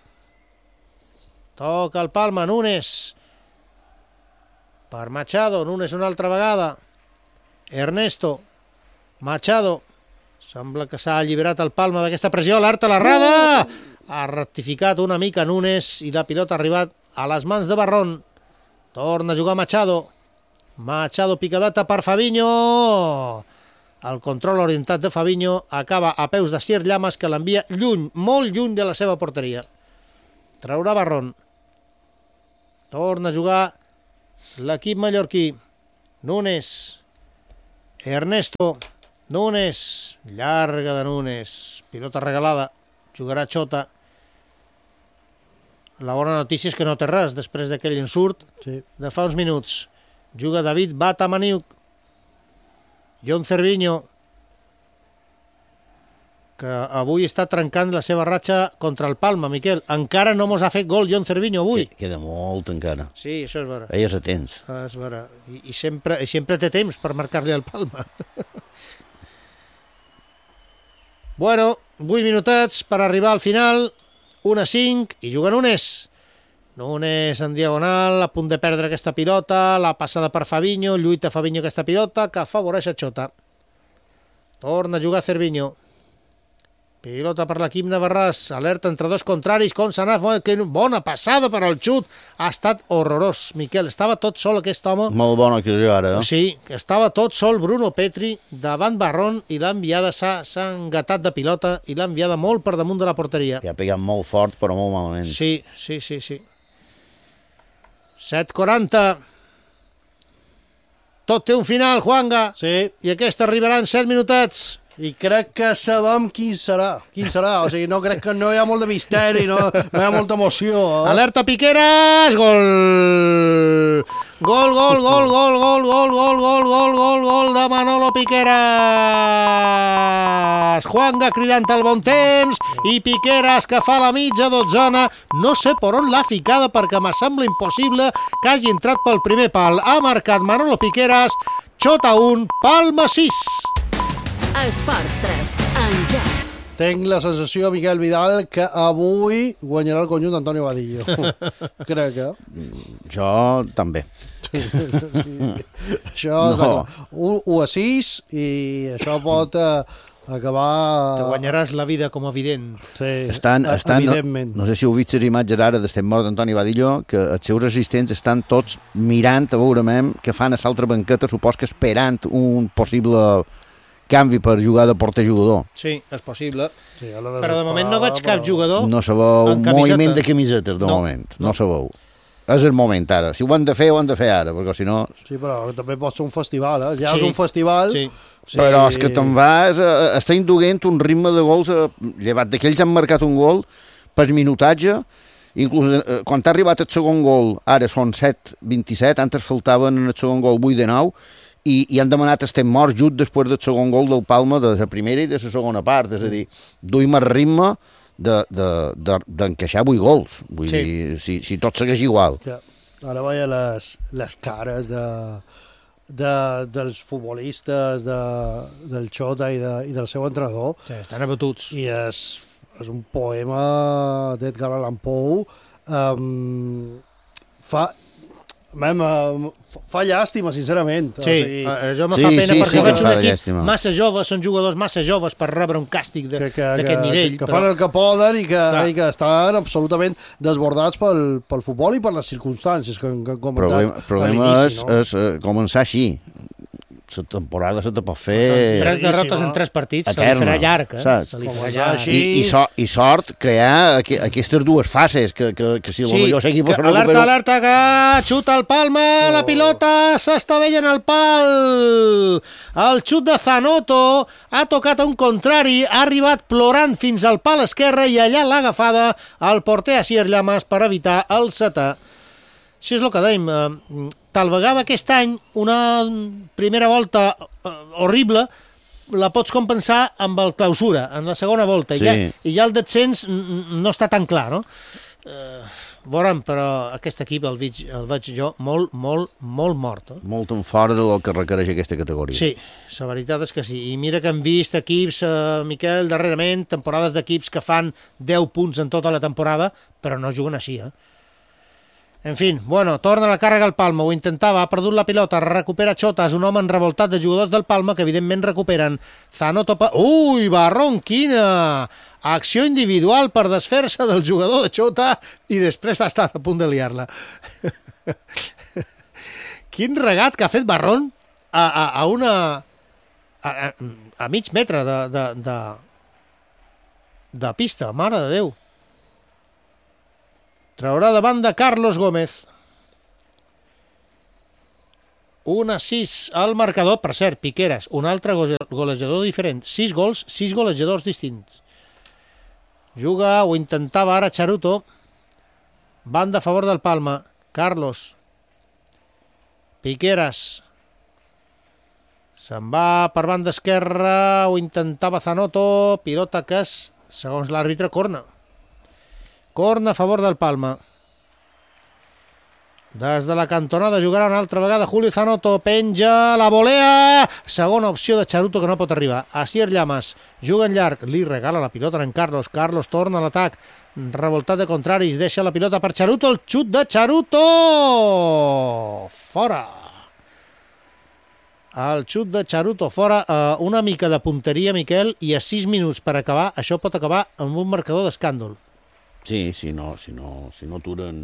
Speaker 11: toca el Palma, Núñez, per Machado, Núñez una altra vegada, Ernesto, Machado, sembla que s'ha alliberat el Palma d'aquesta pressió, alerta l'errada, ha rectificat una mica Núñez i la pilota ha arribat a les mans de Barrón, torna a jugar Machado, picadata per Fabinho, el control orientat de Fabinho acaba a peus de Sier Llamas, que l'envia lluny, molt lluny de la seva porteria. Traurà Barrón, torna a jugar l'equip mallorquí, Núñez, Ernesto, Núñez, llarga de Núñez, pilota regalada, jugarà Xota. La bona notícia és que no té res després d'aquell insult de fa uns minuts. Juga David Batamaniuk, Jon Cervinho, que avui està trencant la seva ratxa contra el Palma, Miquel. Encara no mos ha fet gol Jon Cervinho avui.
Speaker 10: Queda molt encara.
Speaker 11: Sí, això és vera.
Speaker 10: Ell és atents.
Speaker 11: És vera. I sempre té temps per marcar-li al Palma. Bueno, 8 minutets per arribar al final. 1-5 i juga Núñez. Núñez en diagonal, a punt de perdre aquesta pilota. La passada per Fabinho, lluita Fabinho aquesta pilota, que afavoreix a Xota. Torna a jugar Cervinho. Pilota per l'equip navarrès, alerta entre dos contraris, com s'ha anat, que bona passada per al xut, ha estat horrorós, Miquel, estava tot sol aquest home.
Speaker 10: Molt bona que ara, eh?
Speaker 11: Sí, estava tot sol Bruno Petri davant Barrón i l'ha enviada, s'ha engatat de pilota i l'ha enviada molt per damunt de la porteria.
Speaker 10: I ha pegat molt fort, però molt malament.
Speaker 11: Sí. 7:40. Tot té un final, Juanga.
Speaker 1: Sí.
Speaker 11: I aquesta arribarà en 7 minutets.
Speaker 1: I crec que sabem quin serà. O sigui, no crec que no hi ha molt de misteri, no hi ha molta emoció.
Speaker 11: Alerta Piqueras! Gol de Manolo Piqueras! Juanga cridant al bon temps i Piqueras, que fa la mitja dotzena, no sé per on l'ha ficada perquè me sembla impossible que hagi entrat pel primer pal. Ha marcat Manolo Piqueras, Xota 1, Palma 6.
Speaker 12: Esports 3, en joc.
Speaker 1: Tenc la sensació, Miquel Vidal, que avui guanyarà el conjunt d'Antonio Vadillo. Crec que...
Speaker 10: Jo també.
Speaker 1: Sí. Això no. 1-6 i això pot acabar...
Speaker 11: Te guanyaràs la vida com a vident.
Speaker 1: Sí,
Speaker 10: evidentment. No sé si heu vist les imatges ara d'estem mort d'Antoni Badillo, que els seus assistents estan tots mirant a veure què fan a l'altra banqueta, supos que esperant un possible canvi per jugar de porter-jugador.
Speaker 11: Sí, és possible.
Speaker 1: Sí,
Speaker 11: però de moment no veig cap jugador
Speaker 10: no se veu un moviment de camisetes, de moment. No se veu. És el moment ara. Si ho han de fer, ho han de fer ara, perquè si no...
Speaker 1: Sí, però també pot ser un festival, Ja és un festival...
Speaker 11: Sí.
Speaker 10: Però és que te'n vas... Està induint un ritme de gols, llevat d'aquells han marcat un gol per minutatge, inclús quan t'ha arribat el segon gol, ara són 7-27, antes faltaven en el segon gol 8-9, i han demanat estem morts just després del segon gol del Palma de la primera i de la segona part, és a dir, duim el ritme d'encaixar 8 gols. Vull dir, si tot segueix igual.
Speaker 1: Ja. Ara veia les cares dels futbolistes, del Xota i del seu entrenador.
Speaker 11: Sí, estan abatuts.
Speaker 1: I és un poema d'Edgar Allan Poe. Fa llàstima, sincerament.
Speaker 11: Sí, això me fa pena perquè veig un equip massa jove, són jugadors massa joves per rebre un càstig d'aquest nivell.
Speaker 1: Que fan el que poden i que estan absolutament desbordats pel futbol i per les circumstàncies que han comentat.
Speaker 10: El problema és començar així. La temporada se te pot fer...
Speaker 11: 3 derrotes en 3 partits, se li farà llarg,
Speaker 10: I sort que hi ha aquestes dues fases, que si potser s'equip...
Speaker 11: Alerta, que xuta el Palma, la pilota s'estavella en el pal. El xut de Zanotto ha tocat a un contrari, ha arribat plorant fins al pal esquerre i allà l'ha agafada el porter Asier Llamas per evitar el setè. Si és el que dèiem, tal vegada aquest any una primera volta horrible la pots compensar amb el clausura, en la segona volta, i ja el descens no està tan clar, no? Veurem, però aquest equip el veig jo molt mort.
Speaker 10: Molt en fora del que requereix aquesta categoria.
Speaker 11: Sí, la veritat és que sí. I mira que hem vist equips, Miquel, darrerament, temporades d'equips que fan 10 punts en tota la temporada, però no juguen així, En fi, torna la càrrega al Palma, ho intentava, ha perdut la pilota, recupera Xota, és un home enrevoltat de jugadors del Palma que evidentment recuperen. Zanotto... Ui, Barrón, quina acció individual per desfer-se del jugador de Xota i després ha estat a punt de liar-la. Quin regat que ha fet Barrón a mig metre de pista, mare de Déu. Traurà de banda Carlos Gómez. 1-6 al marcador. Per cert, Piqueras, un altre golejador diferent. 6 gols, 6 golejadors distints. Juga, ho intentava ara Charuto. Banda a favor del Palma. Carlos. Piqueras. Se'n va per banda esquerra. Ho intentava Zanotto. Pilota que és, segons l'àrbitre, corna. Corna a favor del Palma. Des de la cantonada jugarà una altra vegada Julio Zanotto, penja la volea, segona opció de Charuto que no pot arribar. Asier Llamas juga en llarg, li regala la pilota en Carlos torna a l'atac, revoltat de contraris, deixa la pilota per Charuto, el xut de Charuto fora. El xut de Charuto fora, una mica de punteria, Miquel, i a 6 minuts per acabar, això pot acabar amb un marcador d'escàndol.
Speaker 10: Sí, si no aturen...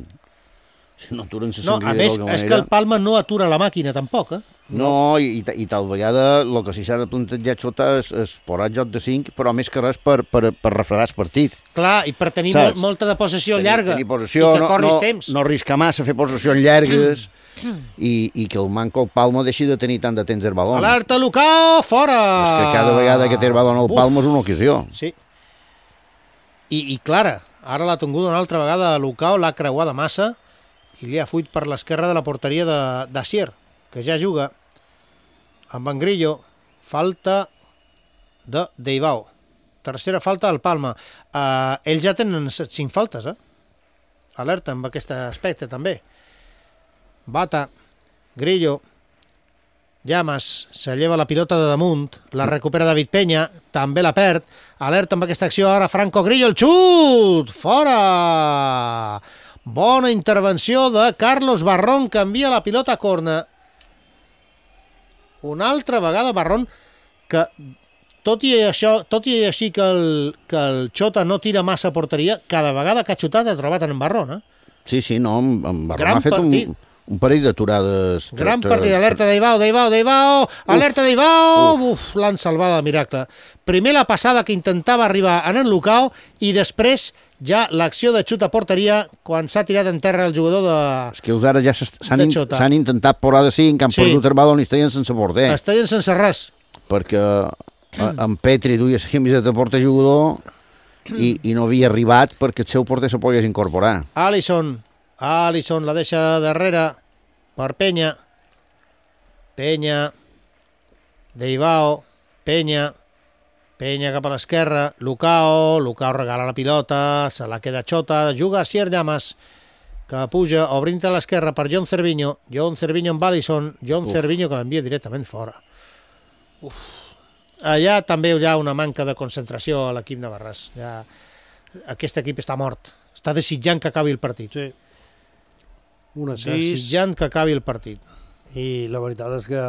Speaker 11: a més, és que el Palma no atura la màquina tampoc,
Speaker 10: No, i tal vegada el que s'ha de plantejar sota és posar joc de 5, però més que res per refredar el partit.
Speaker 11: Clar, i per tenir molta de possessió llarga.
Speaker 10: Tenir possessió,
Speaker 11: i que corris temps.
Speaker 10: No arriscar massa a fer possessions llargues i que el manco el Palma deixi de tenir tant de temps el baló.
Speaker 11: Alerta, Lucao, fora!
Speaker 10: És que cada vegada que té el baló el Palma és una ocasió.
Speaker 11: Sí. I clara, ara l'ha tingut una altra vegada a Lucao, l'ha creuada massa i li ha fuit per l'esquerra de la porteria d'Asier, que ja juga amb en Grillo. Falta de Deibao. Tercera falta del Palma. Ells ja tenen 5 faltes, Alerta amb aquest aspecte, també. Bata, Grillo, Llamas, se lleva la pilota de damunt, la recupera David Peña, també la perd, alerta amb aquesta acció, ara Franco Grillo, el xut, fora! Bona intervenció de Carlos Barrón, que envia la pilota a corna. Una altra vegada Barrón, que tot i així que el Xota no tira massa a porteria, cada vegada que ha xutat ha trobat en Barron,
Speaker 10: Sí, no, en Barron ha fet un parell d'aturades.
Speaker 11: Gran partit, alerta d'Eivao, alerta d'Eivao, l'han salvat de miracle. Primer la passada que intentava arribar en el Lucao i després ja l'acció de xut a porteria quan s'ha tirat en terra el jugador de...
Speaker 10: És que els ara ja s'han intentat posar de 5, han perdut el balon i estaven sense porter.
Speaker 11: Estaven sense res.
Speaker 10: Perquè en Petri duia la camiseta de porter jugador i no havia arribat perquè el seu porter se pogués incorporar.
Speaker 11: Alisson la deixa darrere per Penya, Deivao, Penya cap a l'esquerra, Lucao regala la pilota, se la queda Xota, juga a Sier Llamas, que puja, obrint a l'esquerra per John Cervinho amb Alisson, Cervinho que l'envia directament fora. Allà també hi ha una manca de concentració a l'equip de Barràs. Aquest equip està mort, està desitjant que acabi el partit.
Speaker 1: Sí.
Speaker 11: Desitjant que acabi el partit.
Speaker 1: I la veritat és que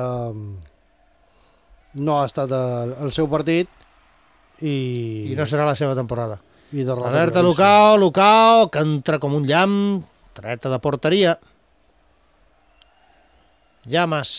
Speaker 1: no ha estat el seu partit i
Speaker 11: no serà la seva temporada.
Speaker 1: Alerta
Speaker 11: Lucao, que entra com un llamp, treta de porteria. Llamas.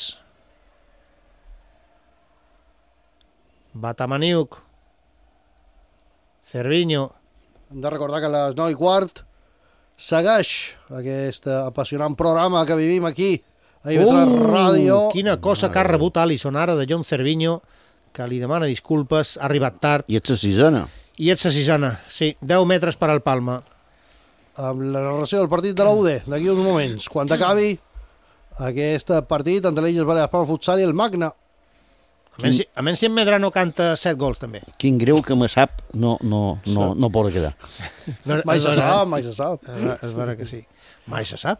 Speaker 11: Batamaniuk. Cervinho.
Speaker 1: Hem de recordar que a les 9:15 segueix aquest apassionant programa que vivim aquí a IB3 Ràdio.
Speaker 11: Quina cosa que ha rebut Alisson ara de John Cervinho, que li demana disculpes, ha arribat tard.
Speaker 10: I ets la sisena.
Speaker 11: Sí, 10 metres per al Palma.
Speaker 1: Amb la narració del partit de la UD d'aquí uns moments, quan acabi aquest partit entre l'Illes Balears Palma Futsal i el Magna.
Speaker 11: A menys si en Medrano canta 7 gols també.
Speaker 10: Quin greu que me sap no pot quedar.
Speaker 1: Mai se sap.
Speaker 11: És vera que sí. Mai se sap.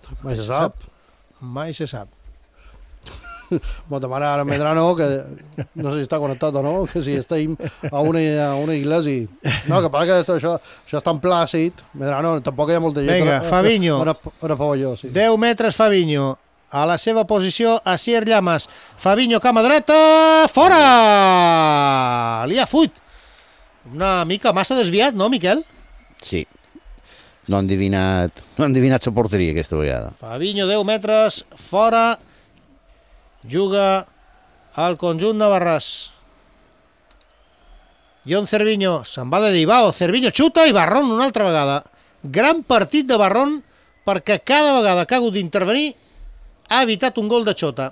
Speaker 1: M'ho demana ara Medrano, que no sé si està connectat o no, que si estem a una iglesia. No, que passa que això és tan plàcid. Medrano, tampoc hi ha molta gent.
Speaker 11: Vinga, Fabinho. 10 metres Fabinho. A la seva posició, a Sier Llamas. Fabinho, cama dreta, fora! Li ha fuit. Una mica massa desviat, no, Miquel?
Speaker 10: Sí. No han endevinat la porteria aquesta vegada.
Speaker 11: Fabinho, 10 metres, fora. Juga al conjunt de Barràs. John Cervinho, se'n va de Deivao. Cervinho xuta i Barron una altra vegada. Gran partit de Barron perquè cada vegada que ha hagut d'intervenir ha evitat un gol de Xota.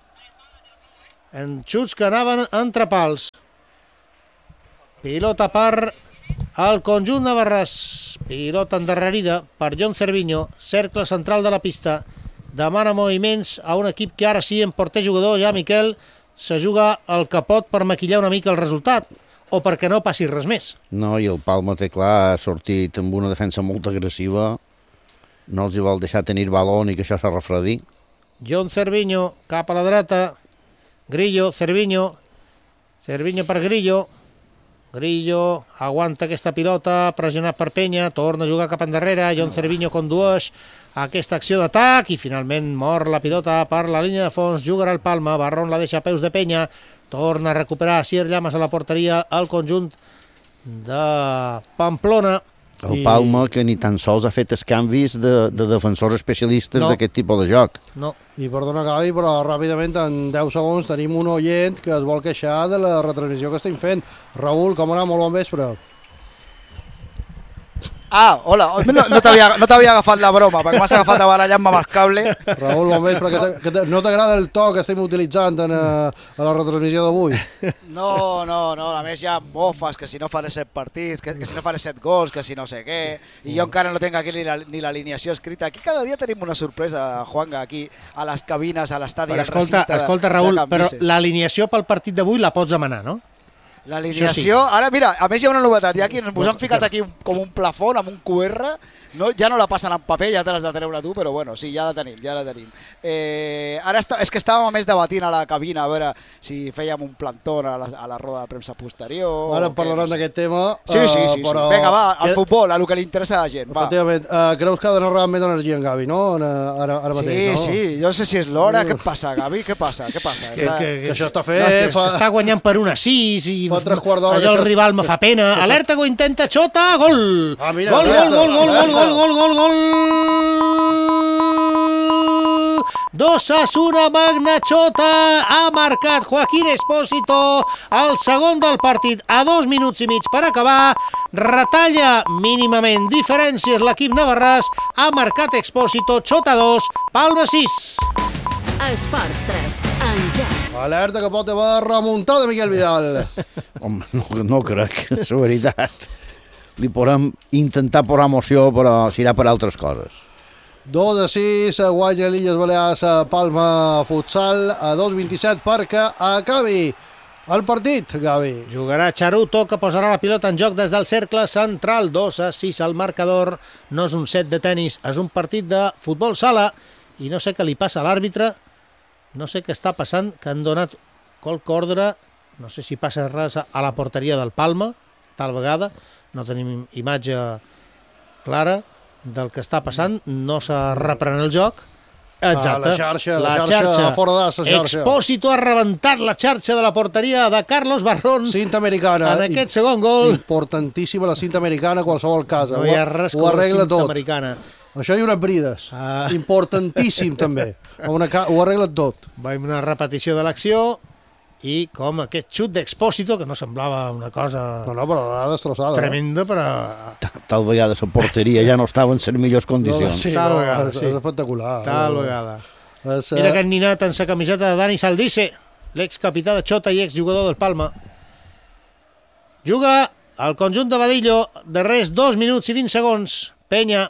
Speaker 11: En xuts que anaven entre pals. Pilota per al conjunt de Barràs. Pilota endarrerida per John Cervinho. Cercle central de la pista. Demana moviments a un equip que ara sí en porter jugador, ja Miquel, se juga el que pot per maquillar una mica el resultat o perquè no passi res més.
Speaker 10: No, i el Palma té clar, ha sortit amb una defensa molt agressiva, no els hi vol deixar tenir balón i que això s'ha refredit.
Speaker 11: John Cervinho, cap a la dreta. Grillo, Cervinho per Grillo. Grillo aguanta aquesta pilota, pressionat per Penya, torna a jugar cap endarrere. John Cervinho condueix aquesta acció d'atac i finalment mor la pilota per la línia de fons. Jugarà el Palma, Barron la deixa a peus de Penya, torna a recuperar Sier Llamas a la porteria al conjunt de Pamplona.
Speaker 10: El Palma, que ni tan sols ha fet els canvis de defensors especialistes d'aquest tipus de joc.
Speaker 11: No.
Speaker 1: I perdona, Gavi, però ràpidament, en 10 segons, tenim un oient que es vol queixar de la retransmissió que estem fent. Raül, com anar? Molt bon vespre.
Speaker 13: Ah, hola, no t'havia agafat la broma, perquè m'has agafat de barallant-me amb el cable.
Speaker 1: Raül, bon vespre, que no t'agrada el to que estem utilitzant a la retransmissió d'avui?
Speaker 13: No, a més hi ha mofes, que si no faré 7 partits, que si no faré 7 gols, que si no sé què, i jo encara no tinc aquí ni l'alineació escrita. Aquí cada dia tenim una sorpresa, Juanga, aquí a les cabines, a l'estadi, al recinte.
Speaker 11: Escolta, Raül, però l'alineació pel partit d'avui la pots demanar, no?
Speaker 13: L'alineació, ara mira, a més hi ha una novetat, ja aquí ens han ficat aquí com un plafon amb un QR, ja no la passen en paper, ja te l'has de treure tu, però bueno, sí, ja la tenim. Ara és que estàvem a més debatint a la cabina a veure si fèiem un plantón a la roda de premsa posterior.
Speaker 1: Ara parlarem d'aquest tema.
Speaker 13: Sí. Vinga, va, al futbol, a lo que li interessa a la gent.
Speaker 1: Efectivament, creus que ha de narrar més energia en Gavi, no? Ara mateix, no?
Speaker 13: Sí, jo no sé si és l'hora. Què passa, Gavi? Què passa?
Speaker 1: Que això està fet.
Speaker 11: S'està guanyant per 1-6 i
Speaker 1: Fa 3/4 d'hora
Speaker 11: Allò
Speaker 1: que
Speaker 11: el rival me fa pena. Alerta que ho intenta Xota. Gol! Gol! 2-1, Magna Xota. Ha marcat Joaquín Expósito el segon del partit a 2 minuts i mig per acabar. Retalla mínimament diferències l'equip navarrès. Ha marcat Expósito, Xota 2, Palma 6.
Speaker 12: Esports 3, en Jack.
Speaker 1: Alerta que pot haver remuntada Miquel Vidal.
Speaker 10: Home, no crec, és la veritat. Li podem intentar posar emoció, però serà per altres coses.
Speaker 1: 2-6, guanya l'Illes Balears a Palma Futsal a 2-27 perquè acabi el partit, Gavi.
Speaker 11: Jugarà Charuto, que posarà la pilota en joc des del cercle central. 2-6 al marcador. No és un set de tennis, és un partit de futbol sala. I no sé què li passa a l'àrbitre. No sé què està passant, que han donat qualque ordre. No sé si passa res a la porteria del Palma, tal vegada. No tenim imatge clara del que està passant. No se reprèn el joc. Exacte.
Speaker 1: La xarxa, fora de la xarxa.
Speaker 11: Expósito ha rebentat la xarxa de la porteria de Carlos Barrón.
Speaker 1: Cinta americana.
Speaker 11: En aquest segon gol.
Speaker 1: Importantíssima la cinta americana, qualsevol cas.
Speaker 11: No hi ha res com la cinta americana.
Speaker 1: Això i unes brides. Importantíssim, també. Ho arregla tot.
Speaker 11: Veiem una repetició de l'acció i com aquest xut d'Expósito, que no semblava una cosa...
Speaker 1: No, però l'ha destrossada.
Speaker 11: Tremenda, però...
Speaker 10: Tal vegada la porteria ja no estava en les millors condicions.
Speaker 1: Sí,
Speaker 11: tal vegada,
Speaker 1: és espectacular.
Speaker 11: Tal vegada. Mira aquest ninat en la camiseta de Dani Saldice, l'excapità de Xota i exjugador del Palma. Juga al conjunt de Badillo, darrers 2 minuts i 20 segons. Peña.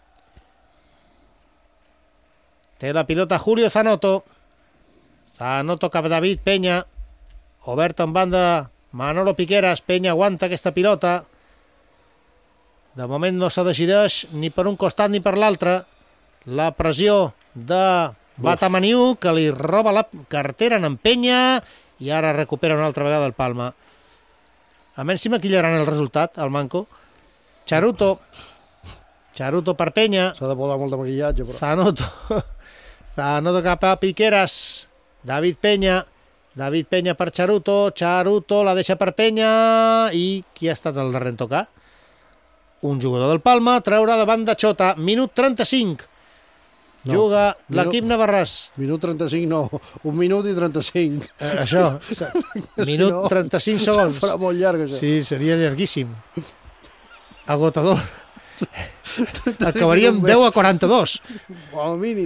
Speaker 11: Té la pilota Julio Zanotto. Zanotto cap a David Peña. Obert en banda Manolo Piqueras. Peña aguanta aquesta pilota. De moment no se decideix ni per un costat ni per l'altre. La pressió de Batamaniu, que li roba la cartera en Peña i ara recupera una altra vegada el Palma. A menys si maquillaran el resultat, el manco. Charuto per Peña.
Speaker 1: S'ha de posar molt de maquillatge, però...
Speaker 11: Zanotto cap a Piqueras. David Peña per Charuto la deixa per Peña i qui ha estat el darrer en tocar? Un jugador del Palma, treure davant de Xota. Minut 35. Juga l'equip navarrès.
Speaker 1: Minut 35 no, 1 minut i 35.
Speaker 11: Això, minut 35 segons.
Speaker 1: Farà molt llarg, això.
Speaker 11: Sí, seria llarguíssim. Agotador. Acabaríem 10 a 42.
Speaker 1: Com a mínim.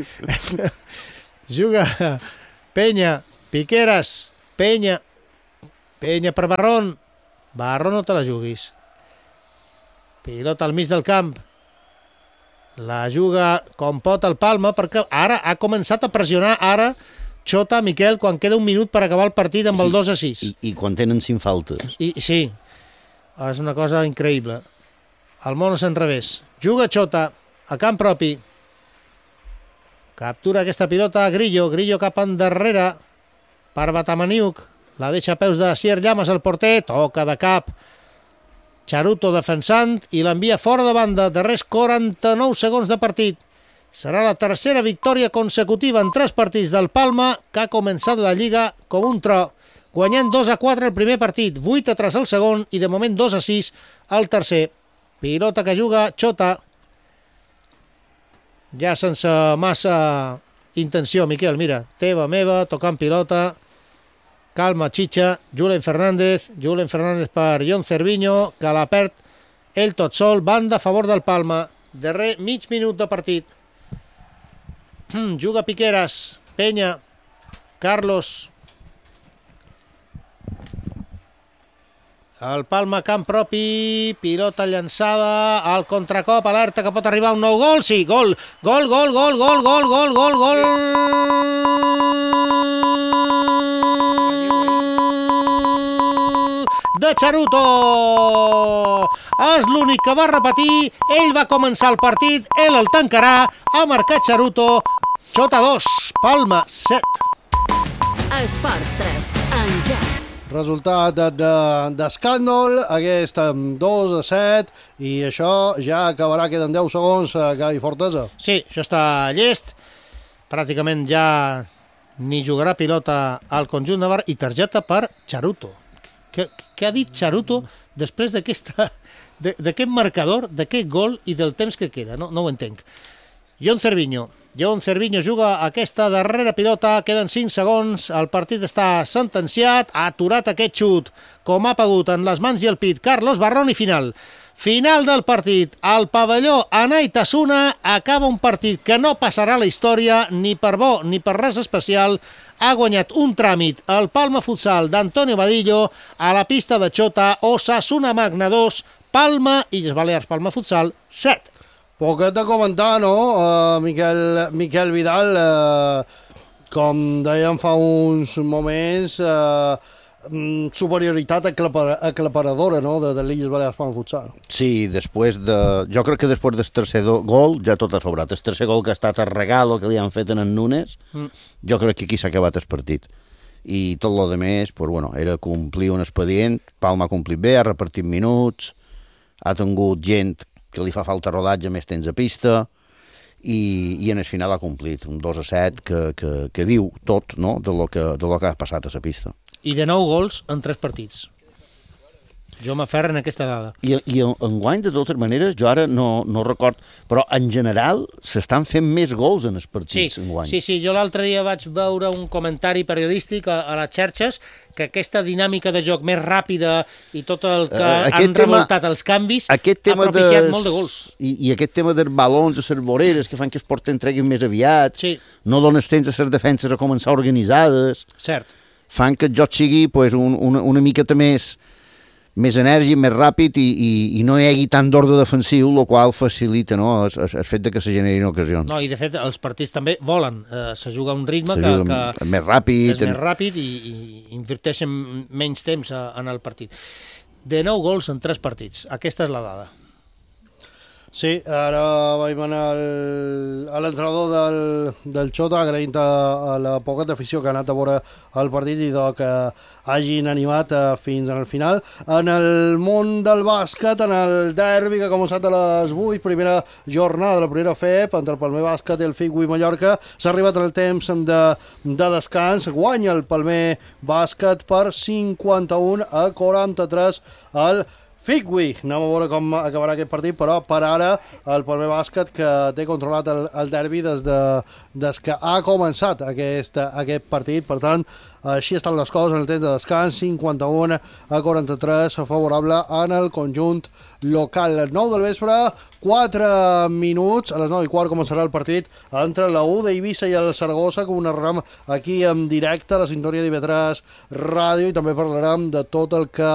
Speaker 11: Juga Peña, Piqueras, Peña per Barrón. Barrón, no te la juguis. Pilota al mig del camp. La juga com pot el Palma, perquè ara ha començat a pressionar Xota, Miquel, quan queda 1 minut per acabar el partit amb el 2-6.
Speaker 10: I quan tenen 5 faltes.
Speaker 11: Sí, és una cosa increïble. El món és enrevés. Juga Xota a camp propi. Captura aquesta pilota Grillo cap endarrere per Batamaniuk. La deixa a peus de Sier Llamas, el porter. Toca de cap Charuto defensant i l'envia fora de banda. Darrers 49 segons de partit. Serà la tercera victòria consecutiva en 3 partits del Palma, que ha començat la Lliga com un tro, guanyant 2-4 el primer partit, 8-3 el segon i de moment 2-6 el tercer. Pilota que juga Xota. Ja sense massa intenció, Miquel, mira, teva, meva, tocant pilota. Calma, Chicha, Julen Fernández per Jon Cerviño, que la perd ell tot sol, banda a favor del Palma. Darrer mig minut de partit. Juga Piqueras, Peña, Carlos. El Palma camp propi, pilota llançada, al contracop, alerta que pot arribar un nou gol, sí, gol de Charuto. És l'únic que va repetir, ell va començar el partit, ell el tancarà, ha marcat Charuto. Xota 2, Palma 7.
Speaker 12: Esports 3, en Jack.
Speaker 1: Resultat d'escàndol, aquest amb 2-7, i això ja acabarà, queden 10 segons, Gai Fortesa.
Speaker 11: Sí, això està llest, pràcticament ja ni jugarà pilota al conjunt navarrès i targeta per Charuto. Què ha dit Charuto després d'aquest marcador, d'aquest gol i del temps que queda? No ho entenc. Jon Cervinho juga aquesta darrera pilota, queden 5 segons, el partit està sentenciat, ha aturat aquest xut, com ha pagut en les mans i el pit Carlos Barrón, i final del partit. Al pavelló Anaitasuna acaba un partit que no passarà a la història ni per bo ni per res especial. Ha guanyat un tràmit el Palma Futsal d'Antonio Vadillo a la pista de Xota. Osasuna Magna 2, Palma Illes Balears Palma Futsal 7.
Speaker 1: Poquet a comentar, no? Miquel Vidal, com dèiem fa uns moments, superioritat aclaparadora, no?, de l'Illes Balears Palma Futsal.
Speaker 10: Sí, jo crec que després del tercer gol ja tot ha sobrat. El tercer gol que ha estat el regalo que li han fet en Nunes, jo crec que aquí s'ha acabat el partit. I tot el demés, pues, bueno, era complir un expedient. Palma ha complit bé, ha repartit minuts, ha tingut gent que li fa falta rodatge, més temps a pista, i en el final ha complit un 2-7 que diu tot, no?, de lo que ha passat a la pista.
Speaker 11: I de 9 gols en 3 partits. Jo m'aferro en aquesta dada.
Speaker 10: I enguany, de totes maneres, jo ara no record, però en general s'estan fent més gols en els partits enguany.
Speaker 11: Sí, jo l'altre dia vaig veure un comentari periodístic a les xarxes que aquesta dinàmica de joc més ràpida i tot el que han revoltat els canvis ha propiciat molt de gols.
Speaker 10: I aquest tema dels balons a les voreres que fan que els porten treguin més aviat, no dones temps a les defenses a començar organitzades, fan que el joc sigui una miqueta més enèrgic, més ràpid i no hi hagi tant d'ordre defensiu, el qual facilita, no, el fet que se generin ocasions.
Speaker 11: No, i de fet els partits també volen, se juga a un ritme que
Speaker 10: és més ràpid
Speaker 11: i inverteixen menys temps en el partit. De 9 gols en 3 partits, aquesta és la dada.
Speaker 1: Sí, ara vaig anar a l'entrenador del Xota agraint a la poca afició que ha anat a veure el partit i que hagin animat fins al final. En el món del bàsquet, en el derbi que ha començat a les 8, primera jornada de la primera FEP entre el Palmer Bàsquet i el Figui Mallorca, s'ha arribat en el temps de descans, guanya el Palmer Bàsquet per 51-43 al Figui. Anem a veure com acabarà aquest partit, però per ara el Palmer Bàsquet, que té controlat el derbi des que ha començat aquest partit. Per tant, així estan les coses en el temps de descans, 51-43 favorable en el conjunt local. 9 del vespre, 4 minuts, a les 9:15 començarà el partit entre la U d'Eivissa i el Saragossa, que ho narrarem aquí en directe a la sintonia d'IV3 Ràdio, i també parlarem de tot el que